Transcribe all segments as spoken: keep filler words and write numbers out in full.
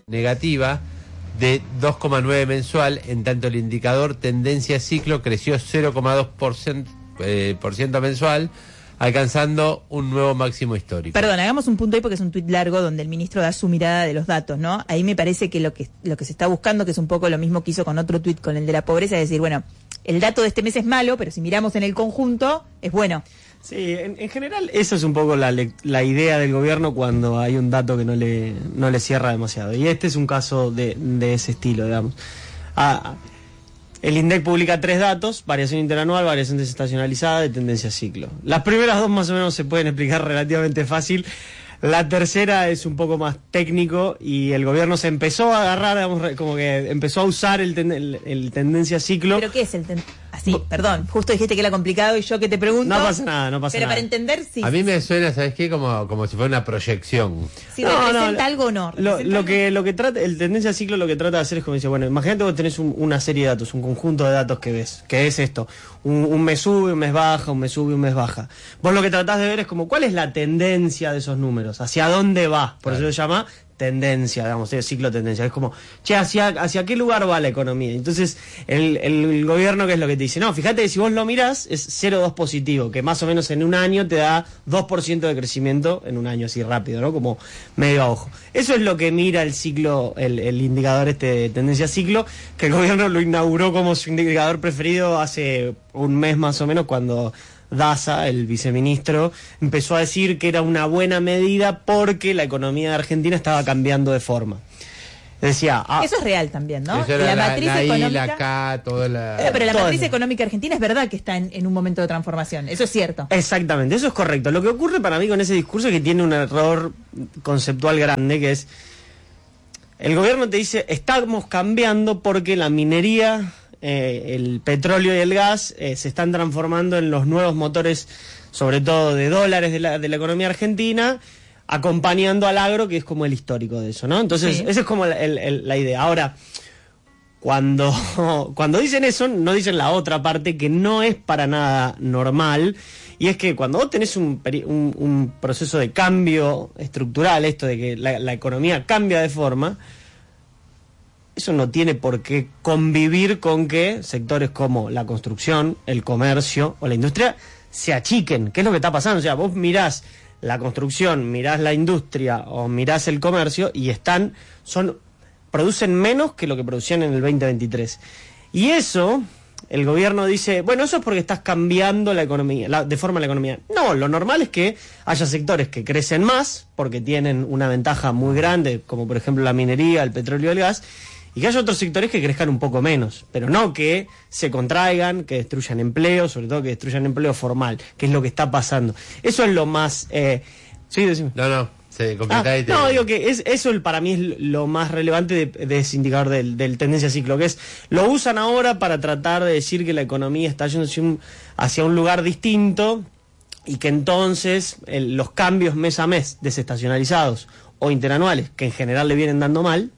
negativa de dos coma nueve mensual, en tanto el indicador tendencia ciclo creció cero coma dos por ciento eh, por ciento mensual, alcanzando un nuevo máximo histórico. Perdón, hagamos un punto ahí porque es un tuit largo donde el ministro da su mirada de los datos, ¿no? Ahí me parece que lo que lo que se está buscando, que es un poco lo mismo que hizo con otro tuit, con el de la pobreza, es decir, bueno, el dato de este mes es malo, pero si miramos en el conjunto, es bueno. Sí, en, en general esa es un poco la, la idea del gobierno cuando hay un dato que no le, no le cierra demasiado. Y este es un caso de, de ese estilo, digamos. Ah, el INDEC publica tres datos: variación interanual, variación desestacionalizada y tendencia ciclo. Las primeras dos más o menos se pueden explicar relativamente fácil. La tercera es un poco más técnico y el gobierno se empezó a agarrar, digamos, como que empezó a usar el, ten, el, el tendencia ciclo. ¿Pero qué es el tendencia? Así, perdón, justo dijiste que era complicado y yo que te pregunto. No pasa nada, no pasa pero nada. Pero para entender, sí. A mí me suena, ¿sabes qué? Como, como si fuera una proyección. Si no, representa no, algo o no. Lo, lo, algo? que, lo que trata, el tendencia ciclo lo que trata de hacer es como dice, bueno, imagínate vos tenés un, una serie de datos, un conjunto de datos que ves, que es esto, un, un mes sube, un mes baja, un mes sube, un mes baja. Vos lo que tratás de ver es como, ¿cuál es la tendencia de esos números? ¿Hacia dónde va? Por claro. Eso se llama tendencia, digamos, el ciclo tendencia. Es como, che, ¿hacia, hacia qué lugar va la economía? Entonces, el, el, el gobierno, ¿qué es lo que te dice? No, fíjate que si vos lo mirás, es cero coma dos positivo, que más o menos en un año te da dos por ciento de crecimiento en un año así rápido, ¿no? Como medio a ojo. Eso es lo que mira el ciclo, el, el indicador este de tendencia ciclo, que el gobierno lo inauguró como su indicador preferido hace un mes más o menos, cuando Daza, el viceministro, empezó a decir que era una buena medida porque la economía de Argentina estaba cambiando de forma. Decía, ah, eso es real también, ¿no? Eso era la, la matriz la económica. I, la K, toda la... Eh, pero la todo matriz eso. económica argentina es verdad que está en, en un momento de transformación. Eso es cierto. Exactamente, eso es correcto. Lo que ocurre para mí con ese discurso es que tiene un error conceptual grande, que es, el gobierno te dice, estamos cambiando porque la minería, eh, el petróleo y el gas eh, se están transformando en los nuevos motores, sobre todo de dólares de la, de la economía argentina, acompañando al agro, que es como el histórico de eso, ¿no? Entonces, sí. Esa es como la, el, el, la idea. Ahora, cuando, cuando dicen eso, no dicen la otra parte, que no es para nada normal, y es que cuando vos tenés un, un, un proceso de cambio estructural, esto de que la, la economía cambia de forma, eso no tiene por qué convivir con que sectores como la construcción, el comercio o la industria se achiquen, que es lo que está pasando. O sea, vos mirás la construcción, mirás la industria o mirás el comercio y están, son, producen menos que lo que producían en el veinte veintitrés. Y eso, el gobierno dice, bueno, eso es porque estás cambiando la economía, la, de forma la economía. No, lo normal es que haya sectores que crecen más porque tienen una ventaja muy grande, como por ejemplo la minería, el petróleo y el gas, y que haya otros sectores que crezcan un poco menos, pero no que se contraigan, que destruyan empleo, sobre todo que destruyan empleo formal, que es lo que está pasando. Eso es lo más... Eh... Sí, decime. No, no, se completa ah, y te... No, digo que es, eso para mí es lo más relevante de, de ese indicador del, del tendencia ciclo, que es, lo usan ahora para tratar de decir que la economía está yendo hacia un, hacia un lugar distinto y que entonces el, los cambios mes a mes, desestacionalizados o interanuales, que en general le vienen dando mal,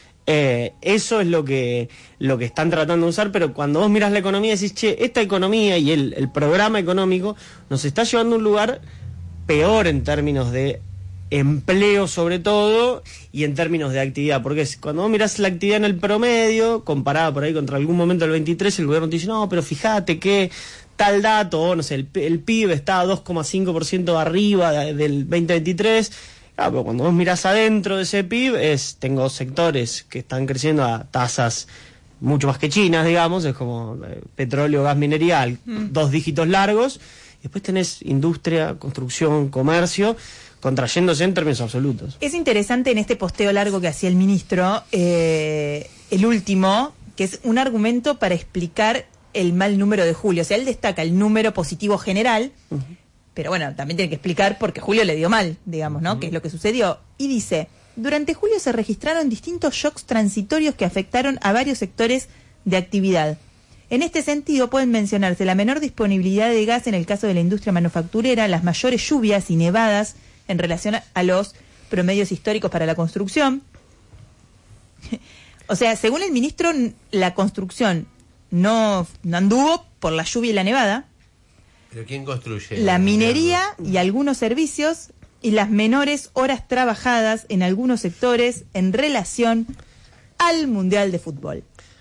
Eh, eso es lo que lo que están tratando de usar, pero cuando vos mirás la economía decís, che, esta economía y el, el programa económico nos está llevando a un lugar peor en términos de empleo sobre todo y en términos de actividad, porque cuando vos mirás la actividad en el promedio, comparada por ahí contra algún momento del veintitrés, el gobierno te dice, no, pero fíjate que tal dato, no sé, el, el P I B está a dos coma cinco por ciento arriba de, del veinte veintitrés. Claro, pero cuando vos mirás adentro de ese P I B, es, tengo sectores que están creciendo a tasas mucho más que chinas, digamos, es como eh, petróleo, gas, minería, mm. dos dígitos largos, y después tenés industria, construcción, comercio, contrayéndose en términos absolutos. Es interesante en este posteo largo que hacía el ministro, eh, el último, que es un argumento para explicar el mal número de julio. O sea, él destaca el número positivo general, uh-huh. Pero bueno, también tiene que explicar por qué Julio le dio mal, digamos, ¿no? Uh-huh. ¿Qué es lo que sucedió? Y dice, durante julio se registraron distintos shocks transitorios que afectaron a varios sectores de actividad. En este sentido, pueden mencionarse la menor disponibilidad de gas en el caso de la industria manufacturera, las mayores lluvias y nevadas en relación a los promedios históricos para la construcción. O sea, según el ministro, la construcción no, no anduvo por la lluvia y la nevada. ¿Pero quién construye? La minería y algunos servicios y las menores horas trabajadas en algunos sectores en relación al Mundial de Fútbol.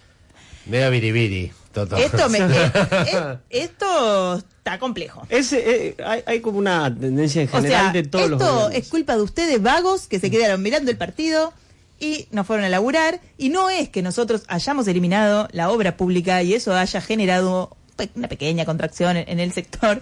Medio biribiri, Toto. Esto, me, eh, eh, esto está complejo. Es, eh, hay, hay como una tendencia en general o sea, de todos los esto gobiernos. es culpa de ustedes vagos que se quedaron mirando el partido y no fueron a laburar, y no es que nosotros hayamos eliminado la obra pública y eso haya generado una pequeña contracción en el sector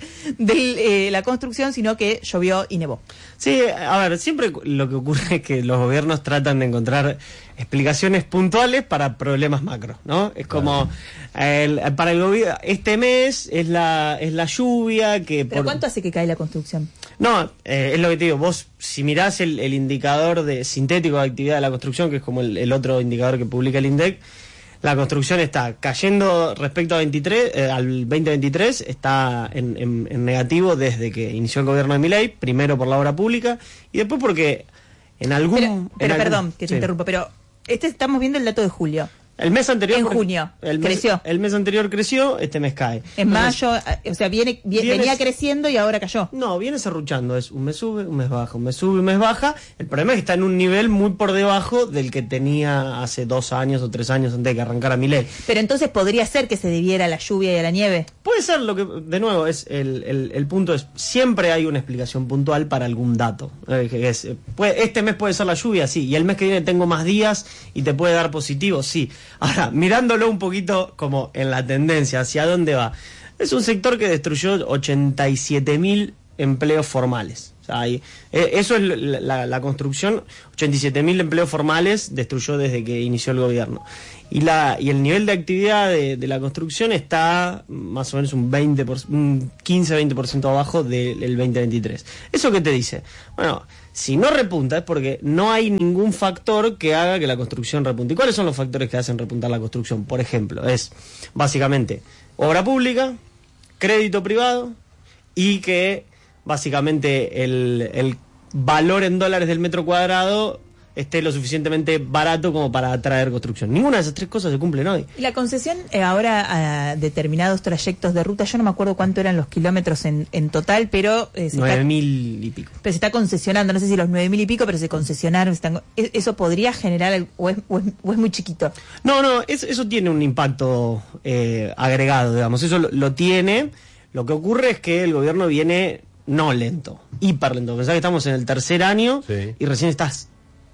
de eh, la construcción, sino que llovió y nevó. Sí, a ver, siempre lo que ocurre es que los gobiernos tratan de encontrar explicaciones puntuales para problemas macro, ¿no? Es como el, para el gobierno este mes es la es la lluvia que ¿Pero por... cuánto hace que cae la construcción? No, eh, es lo que te digo, vos si mirás el, el indicador de sintético de actividad de la construcción, que es como el, el otro indicador que publica el INDEC, la construcción está cayendo respecto a veintitrés, eh, al veinte veintitrés, está en, en, en negativo desde que inició el gobierno de Milei, primero por la obra pública y después porque en algún... Pero, en pero algún, perdón que te sí. interrumpo, pero este estamos viendo el dato de julio. El mes anterior... En por- junio, el mes, creció. El mes anterior creció, este mes cae. En Entonces, mayo, o sea, viene, viene- Viene- venía creciendo y ahora cayó. No, viene serruchando, es un mes sube, un mes baja, un mes sube, un mes baja. El problema es que está en un nivel muy por debajo del que tenía hace dos años o tres años antes de que arrancara Milei. Pero entonces podría ser que se debiera a la lluvia y a la nieve. Puede ser lo que, de nuevo, es el, el, el punto es, siempre hay una explicación puntual para algún dato. Eh, que es, eh, puede- este mes puede ser la lluvia, sí, y el mes que viene tengo más días y te puede dar positivo, sí. Ahora, mirándolo un poquito como en la tendencia, hacia dónde va. Es un sector que destruyó ochenta y siete mil empleos formales. O sea, hay- eh, eso es la, la- la construcción, ochenta y siete mil empleos formales destruyó desde que inició el gobierno. Y la y el nivel de actividad de, de la construcción está más o menos un veinte por, un quince a veinte por ciento abajo del veinte veintitrés. ¿Eso qué te dice? Bueno, si no repunta es porque no hay ningún factor que haga que la construcción repunte. ¿Y cuáles son los factores que hacen repuntar la construcción? Por ejemplo, es básicamente obra pública, crédito privado y que básicamente el, el valor en dólares del metro cuadrado esté lo suficientemente barato como para atraer construcción. Ninguna de esas tres cosas se cumplen hoy. Y la concesión eh, ahora a determinados trayectos de ruta, yo no me acuerdo cuánto eran los kilómetros en, en total, pero, eh, se Nueve está, mil y pico. pero se está concesionando, no sé si los nueve mil y pico, pero se concesionaron. se están- ¿e- ¿Eso podría generar, al- o es, o es, o es muy chiquito? No, no, es- eso tiene un impacto eh, agregado, digamos. Eso lo, lo tiene. Lo que ocurre es que el gobierno viene no lento, hiper lento. Pensá que estamos en el tercer año Sí. y recién estás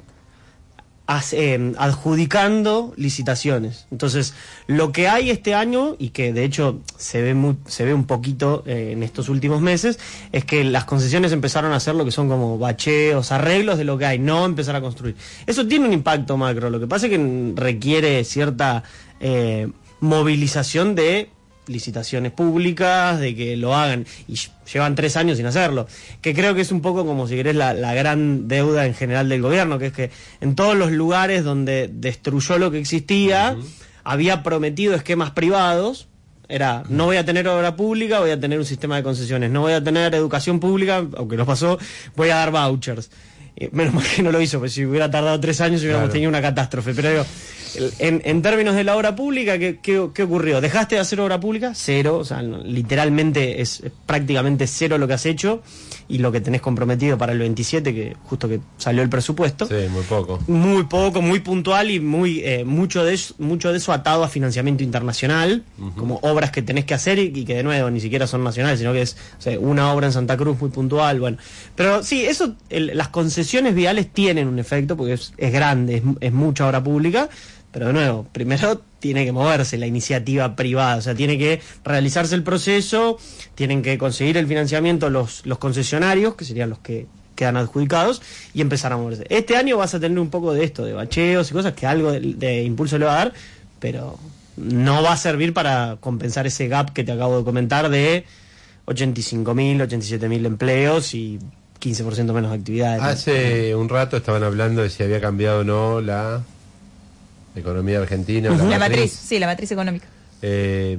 as- eh, adjudicando licitaciones. Entonces, lo que hay este año, y que de hecho se ve muy, se ve un poquito eh, en estos últimos meses, es que las concesiones empezaron a hacer lo que son como bacheos, arreglos de lo que hay, no empezar a construir. Eso tiene un impacto macro. Lo que pasa es que requiere cierta eh, movilización de licitaciones públicas, de que lo hagan, y ll- llevan tres años sin hacerlo, que creo que es un poco como si querés la, la gran deuda en general del gobierno, que es que en todos los lugares donde destruyó lo que existía, había prometido esquemas privados, era, no voy a tener obra pública, voy a tener un sistema de concesiones, no voy a tener educación pública, aunque no pasó, voy a dar vouchers. Eh, menos mal que no lo hizo, porque si hubiera tardado tres años hubiéramos Claro. tenido una catástrofe, pero digo, el- en, en términos de la obra pública, ¿qué, qué, qué ocurrió? ¿Dejaste de hacer obra pública? Cero, o sea, no- literalmente es, es prácticamente cero lo que has hecho y lo que tenés comprometido para el veintisiete, que justo que salió el presupuesto. Sí, muy poco. Muy poco, muy puntual y muy eh, mucho de eso, mucho de eso atado a financiamiento internacional, como obras que tenés que hacer y, y que de nuevo ni siquiera son nacionales, sino que es o sea, una obra en Santa Cruz muy puntual, bueno. Pero sí, eso, el- las concesiones viales tienen un efecto porque es, es grande, es, es mucha obra pública, pero de nuevo, primero tiene que moverse la iniciativa privada, o sea, tiene que realizarse el proceso, tienen que conseguir el financiamiento los, los concesionarios, que serían los que quedan adjudicados, y empezar a moverse. Este año vas a tener un poco de esto, de bacheos y cosas que algo de, de impulso le va a dar, pero no va a servir para compensar ese gap que te acabo de comentar de ochenta y cinco mil, ochenta y siete mil empleos y quince por ciento menos actividades. Hace un rato estaban hablando de si había cambiado o no la economía argentina. o La matriz, sí, la matriz económica. Eh,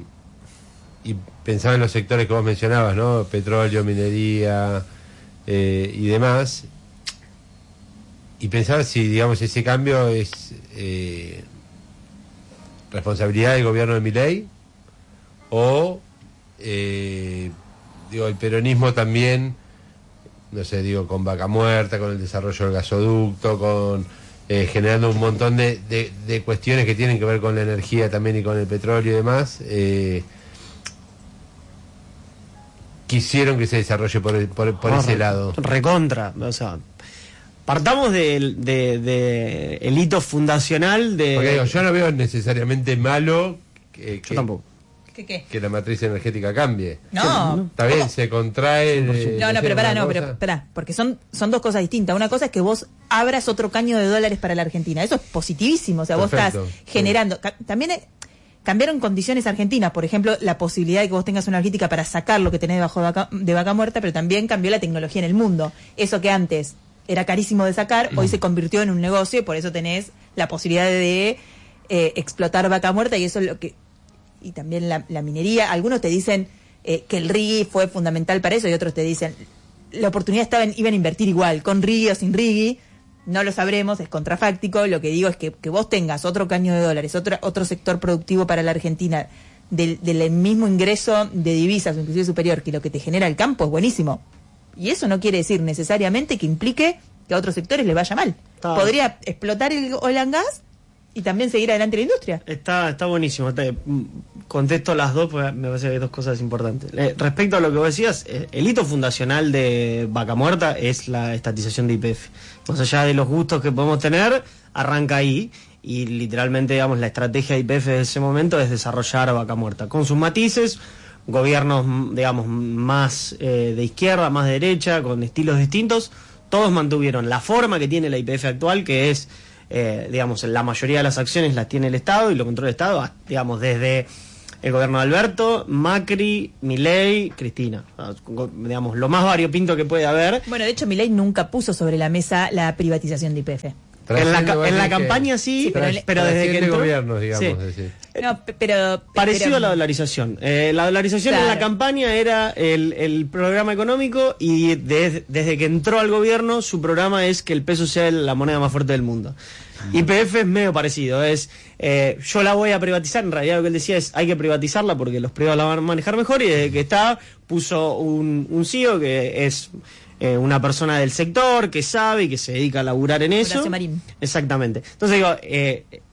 y pensaba en los sectores que vos mencionabas, ¿no? Petróleo, minería eh, y demás. Y pensaba si, digamos, ese cambio es eh, responsabilidad del gobierno de Milei o, eh, digo, el peronismo también no sé, digo, con Vaca Muerta, con el desarrollo del gasoducto, con eh, generando un montón de, de, de cuestiones que tienen que ver con la energía también y con el petróleo y demás, eh, quisieron que se desarrolle por, por, por Ah, ese re- lado. Recontra, o sea, partamos del de, de el hito fundacional de... Porque digo, yo no veo necesariamente malo que, Yo que, tampoco. ¿Qué qué? que la matriz energética cambie. No. Está bien, se contrae... eh, No, no, sé, pero pará, una no, cosa. pero pará, porque son, son dos cosas distintas. Una cosa es que vos abras otro caño de dólares para la Argentina. Eso es positivísimo. O sea, Perfecto, vos estás sí. generando. ca- También eh, cambiaron condiciones argentinas. Por ejemplo, la posibilidad de que vos tengas una energética para sacar lo que tenés debajo de vaca, de vaca muerta, pero también cambió la tecnología en el mundo. Eso que antes era carísimo de sacar, hoy se convirtió en un negocio y por eso tenés la posibilidad de eh, explotar vaca muerta y eso es lo que... Y también la, la minería. Algunos te dicen eh, que el R I G I fue fundamental para eso y otros te dicen la oportunidad estaba en, iban a invertir igual, con R I G I o sin R I G I. No lo sabremos, es contrafáctico. Lo que digo es que, que vos tengas otro caño de dólares, otro, otro sector productivo para la Argentina del, del mismo ingreso de divisas o inclusive superior que lo que te genera el campo es buenísimo. Y eso no quiere decir necesariamente que implique que a otros sectores les vaya mal. Está. Podría explotar el oil and gas y también seguir adelante la industria. Está, está buenísimo. Te, mm, contesto las dos porque me parece que hay dos cosas importantes. Eh, respecto a lo que vos decías, eh, el hito fundacional de Vaca Muerta es la estatización de Y P F. Más allá de los gustos que podemos tener, arranca ahí. Y literalmente, digamos, la estrategia de Y P F de ese momento es desarrollar Vaca Muerta. Con sus matices, gobiernos, mm, digamos, más eh, de izquierda, más de derecha, con estilos distintos, todos mantuvieron la forma que tiene la Y P F actual, que es... Eh, digamos, la mayoría de las acciones las tiene el Estado y lo controla el Estado, a- digamos, desde el gobierno de Alberto, Macri, Milei, Cristina. Ah, go- digamos, lo más variopinto que puede haber. Bueno, de hecho, Milei nunca puso sobre la mesa la privatización de Y P F. En la, ca- Trayendo, en la que- campaña sí, Sí, pero pero, el- pero desde que trayendo entró... gobiernos, digamos, Sí. es decir. No, pe- pero... Parecido pero- a la dolarización. Eh, la dolarización en la Claro. campaña era el, el programa económico y de- desde que entró al gobierno su programa es que el peso sea la moneda más fuerte del mundo. Y P F es medio parecido, es eh, yo la voy a privatizar, en realidad lo que él decía es hay que privatizarla porque los privados la van a manejar mejor y desde que está puso un, un C E O que es eh, una persona del sector que sabe y que se dedica a laburar en eso. Horacio Marín. Exactamente. Entonces digo, eh,